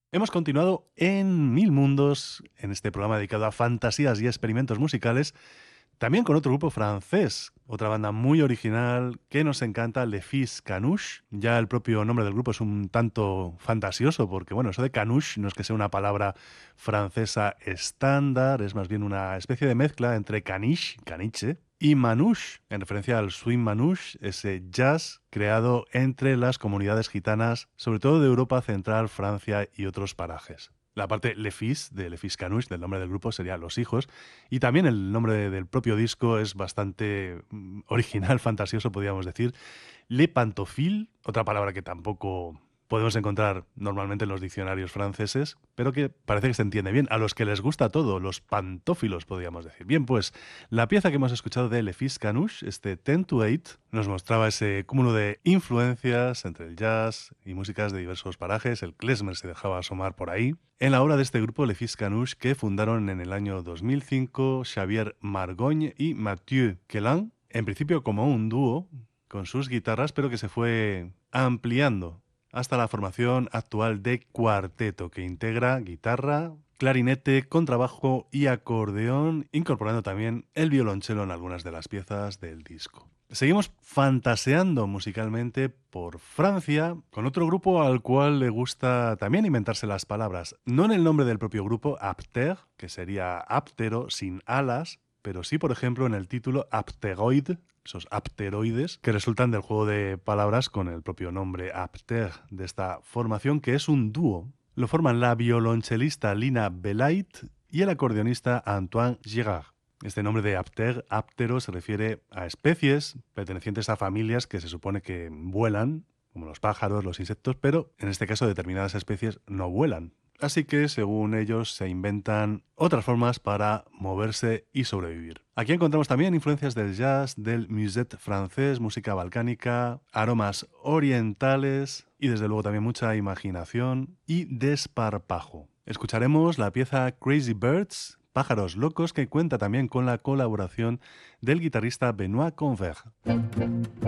Hemos continuado en Mil Mundos, en este programa dedicado a fantasías y experimentos musicales, también con otro grupo francés, otra banda muy original que nos encanta, Les Fils Canouche. Ya el propio nombre del grupo es un tanto fantasioso, porque bueno, eso de canouche no es que sea una palabra francesa estándar, es más bien una especie de mezcla entre caniche, caniche, y manouche, en referencia al swing manouche, ese jazz creado entre las comunidades gitanas, sobre todo de Europa Central, Francia y otros parajes. La parte Les Fils, de Les Fils Canouche, del nombre del grupo, sería Los Hijos. Y también el nombre del propio disco es bastante original, fantasioso, podríamos decir. Le Pantoufle, otra palabra que tampoco podemos encontrar normalmente en los diccionarios franceses, pero que parece que se entiende bien. A los que les gusta todo, los pantófilos, podríamos decir. Bien, pues la pieza que hemos escuchado de Les Fils Canouche, este 10 to 8, nos mostraba ese cúmulo de influencias entre el jazz y músicas de diversos parajes. El klezmer se dejaba asomar por ahí. En la obra de este grupo Les Fils Canouche, que fundaron en el año 2005 Xavier Margogne y Mathieu Quelin, en principio como un dúo con sus guitarras, pero que se fue ampliando hasta la formación actual de cuarteto, que integra guitarra, clarinete, contrabajo y acordeón, incorporando también el violonchelo en algunas de las piezas del disco. Seguimos fantaseando musicalmente por Francia con otro grupo al cual le gusta también inventarse las palabras, no en el nombre del propio grupo, Apter, que sería áptero sin alas, pero sí, por ejemplo, en el título Apteroid, esos apteroides, que resultan del juego de palabras con el propio nombre Apter de esta formación, que es un dúo. Lo forman la violonchelista Lina Belait y el acordeonista Antoine Girard. Este nombre de apter, áptero, se refiere a especies pertenecientes a familias que se supone que vuelan, como los pájaros, los insectos, pero en este caso determinadas especies no vuelan. Así que, según ellos, se inventan otras formas para moverse y sobrevivir. Aquí encontramos también influencias del jazz, del musette francés, música balcánica, aromas orientales y desde luego también mucha imaginación y desparpajo. Escucharemos la pieza Crazy Birds, Pájaros Locos, que cuenta también con la colaboración del guitarrista Benoît Convert.